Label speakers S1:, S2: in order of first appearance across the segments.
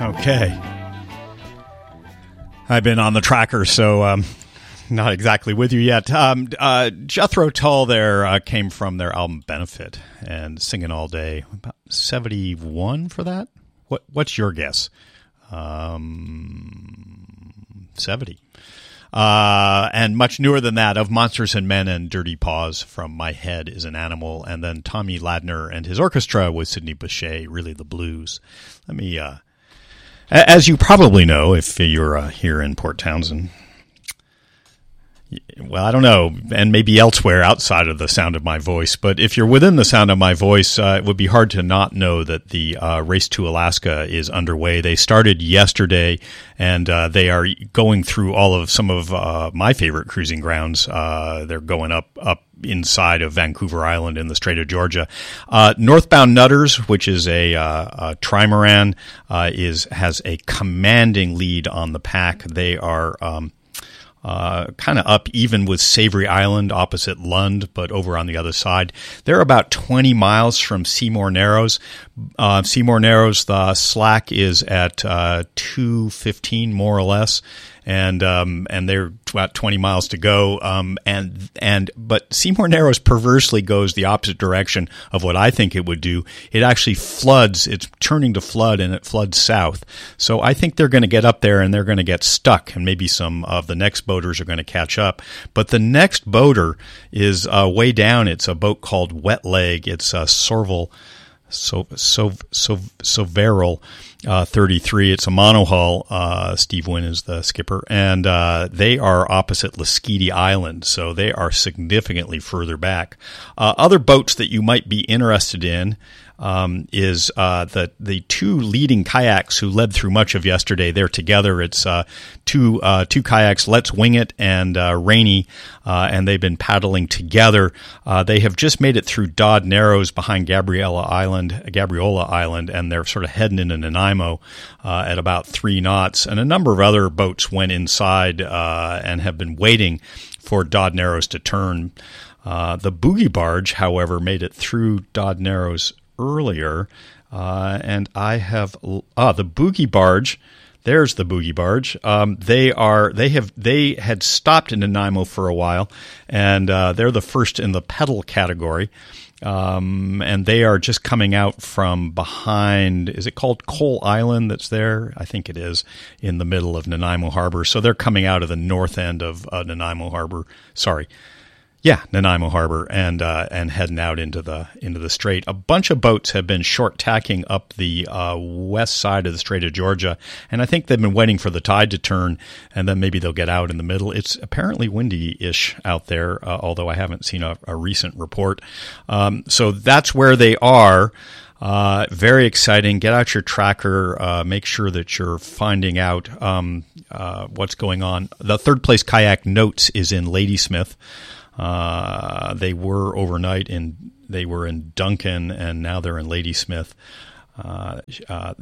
S1: Okay. I've been on the tracker, so not exactly with you yet. Jethro Tull there came from their album Benefit and Singing All Day. About 71 for that? What's your guess? 70. And much newer than that, Of Monsters and Men and Dirty Paws from My Head is an Animal. And then Tommy Ladner and his orchestra with Sidney Bechet, Really the Blues. Let me... as you probably know, if you're here in Port Townsend, well, I don't know, and maybe elsewhere outside of the sound of my voice, but if you're within the sound of my voice, it would be hard to not know that the Race to Alaska is underway. They started yesterday, and they are going through some of my favorite cruising grounds. They're going up inside of Vancouver Island in the Strait of Georgia. Northbound Nutters, which is a trimaran, has a commanding lead on the pack. They are kind of up even with Savory Island opposite Lund, but over on the other side. They're about 20 miles from Seymour Narrows. Seymour Narrows, the slack is at 2:15 more or less. And they're about 20 miles to go. But Seymour Narrows perversely goes the opposite direction of what I think it would do. It actually floods. It's turning to flood, and it floods south. So I think they're going to get up there and they're going to get stuck, and maybe some of the next boaters are going to catch up. But the next boater is way down. It's a boat called Wet Leg. It's Sovereign 33. It's a monohull. Steve Wynn is the skipper, and they are opposite Lasqueti Island, so they are significantly further back. Other boats that you might be interested in is the two leading kayaks who led through much of yesterday. They're together. It's two kayaks, Let's Wing It and Rainy, and they've been paddling together. They have just made it through Dodd Narrows behind Gabriola Island, and they're sort of heading into Nanaimo at about 3 knots. And a number of other boats went inside and have been waiting for Dodd Narrows to turn. The Boogie Barge, however, made it through Dodd Narrows earlier, and I have the Boogie Barge. There's the Boogie Barge. They had stopped in Nanaimo for a while, and they're the first in the pedal category. And they are just coming out from behind. Is it called Coal Island? That's there. I think it is, in the middle of Nanaimo Harbor. So they're coming out of the north end of Nanaimo Harbor. Sorry. Yeah, Nanaimo Harbor, and heading out into the strait. A bunch of boats have been short tacking up the west side of the Strait of Georgia, and I think they've been waiting for the tide to turn, and then maybe they'll get out in the middle. It's apparently windy-ish out there, although I haven't seen a recent report. So that's where they are. Very exciting. Get out your tracker. Make sure that you're finding out what's going on. The third place kayak Notes is in Ladysmith. They were overnight they were in Duncan, and now they're in Ladysmith. Lots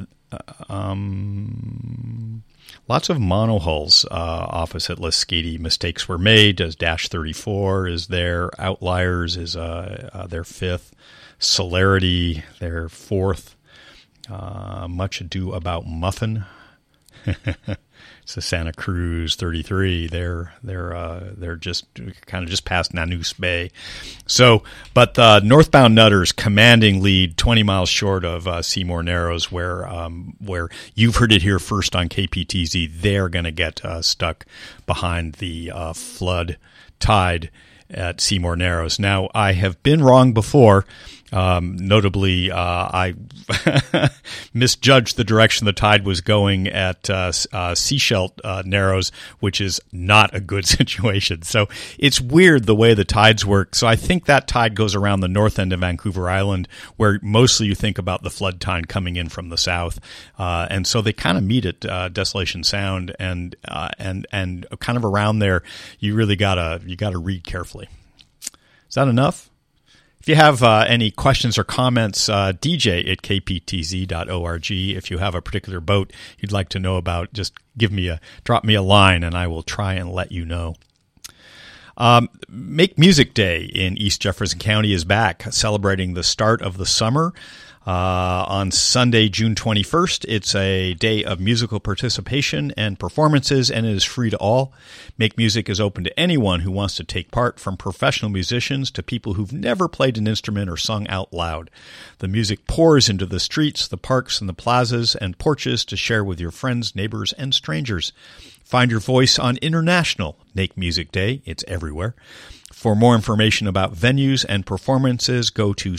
S1: of monohulls opposite Lasqueti. Mistakes were made. Dash 34 is there. Outliers is their 5th. Celerity, their 4th. Much Ado About Muffin. It's the Santa Cruz 33. They're just kind of just past Nanoose Bay. So, but the Northbound Nutters commanding lead 20 miles short of Seymour Narrows, where you've heard it here first on KPTZ. They're going to get stuck behind the flood tide at Seymour Narrows. Now, I have been wrong before. Notably, I misjudged the direction the tide was going at Seashell Narrows, which is not a good situation. So it's weird the way the tides work. So I think that tide goes around the north end of Vancouver Island, where mostly you think about the flood tide coming in from the south. And so they kind of meet at Desolation Sound, and kind of around there, you really gotta read carefully. Is that enough? If you have any questions or comments, DJ at kptz.org. If you have a particular boat you'd like to know about, just drop me a line, and I will try and let you know. Make Music Day in East Jefferson County is back, celebrating the start of the summer. On Sunday, June 21st, it's a day of musical participation and performances, and it is free to all. Make Music is open to anyone who wants to take part, from professional musicians to people who've never played an instrument or sung out loud. The music pours into the streets, the parks, and the plazas and porches to share with your friends, neighbors, and strangers. Find your voice on International Make Music Day. It's everywhere. For more information about venues and performances, go to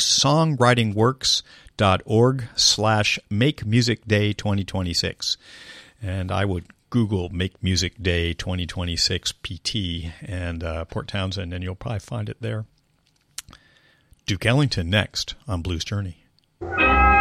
S1: songwritingworks.org/Make Music Day 2026. And I would Google Make Music Day 2026 PT and Port Townsend, and you'll probably find it there. Duke Ellington next on Blues Journey.